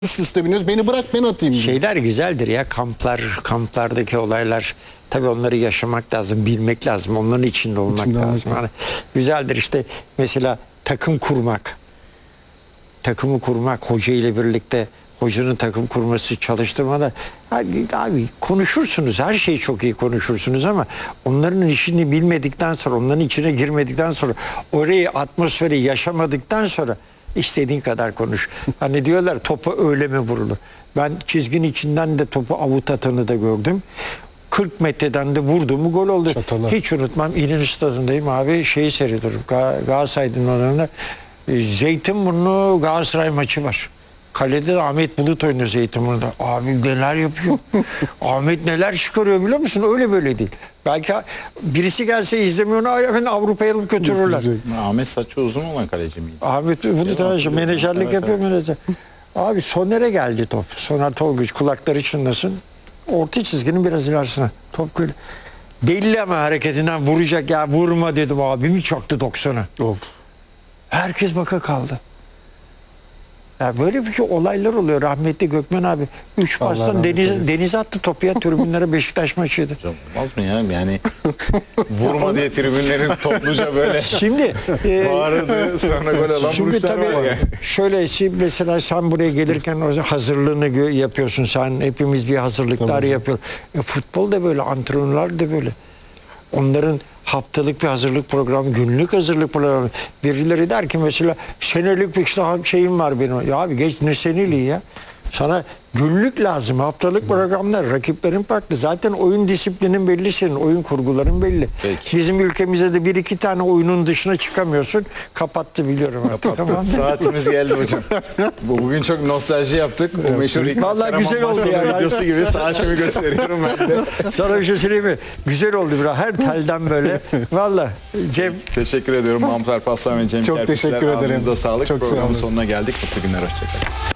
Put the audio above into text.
üst üste biniyoruz. Beni bırak ben atayım. Şeyler güzeldir ya, kamplardaki olaylar. Tabii onları yaşamak lazım, bilmek lazım. Onların içinde olmak lazım. Yani güzeldir işte, mesela takım kurmak. Takımı kurmak, hoca ile birlikte hocanın takım kurması, çalıştırmada. Abi konuşursunuz, her şeyi çok iyi konuşursunuz ama onların işini bilmedikten sonra, onların içine girmedikten sonra, orayı, atmosferi yaşamadıktan sonra istediğin kadar konuş. Hani diyorlar, topa öyle mi vurulur? Ben çizginin içinden de topu avut atanı da gördüm. 40 metreden de vurduğumu gol oldu. Çatala. Hiç unutmam. İnönü Stadı'ndayım abi, şeyi seyrediyorum. Galatasaray'ın olanında Zeytinburnu Galatasaray maçı var. Kalede de Ahmet Bulut oynuyor Zeytinburnu'da. Abi neler yapıyor. Ahmet neler çıkarıyor biliyor musun? Öyle böyle değil. Belki birisi gelse izlemiyor, hemen Avrupa'ya alıp götürürler. Ahmet saçı uzun olan kaleci miydi? Ahmet Bulut menajerlik Evet, yapıyor evet. menajer. Abi Soner'e geldi top. Soner Tolguç, kulakları çınlasın. Orta çizginin biraz ilerisine. Top böyle. Belli ama hareketinden vuracak, ya vurma dedim, abimi çaktı 90'a. Of. Herkes baka kaldı. Ya böyle bir şey, olaylar oluyor. Rahmetli Gökmen abi 3 pastan denize attı topu ya, tribünlere. Beşiktaş maçıydı. Olmaz mı ya? Yani vurma diye tribünlerin topluca böyle Şimdi bağırdı, sonra gol alan şimdi vuruşlar tabii var yani. şöyle, mesela sen buraya gelirken o hazırlığını yapıyorsun. Sen, hepimiz bir hazırlıklar yapıyoruz. Futbol da böyle, antrenörler de böyle. Onların haftalık bir hazırlık programı, günlük hazırlık programı. Birileri der ki mesela, senelik bir şeyim var benim. Ya abi geç, ne seneliği ya? Sana günlük lazım, haftalık programlar. Rakiplerin farklı. Zaten oyun disiplinin belli senin, oyun kurguların belli. Peki. Bizim ülkemizde de bir iki tane oyunun dışına çıkamıyorsun. Kapattı biliyorum artık. Tamam. Saatimiz geldi hocam. Bugün çok nostalji yaptık. O meşhur İlker Vallahi güzel Karaman oldu Masalı ya. videosu gibi saatimi gösteriyorum ben de. Sana bir şey söyleyeyim mi? Güzel oldu biraz. Her telden böyle. Vallahi Cem, Teşekkür ediyorum Mahmut Alparslan ve Cem Çok Kerpiçler. teşekkür ederim. Ağzınıza sağlık. Çok sağ Programın olun. sonuna geldik. Mutlu günler. Hoşçakalın.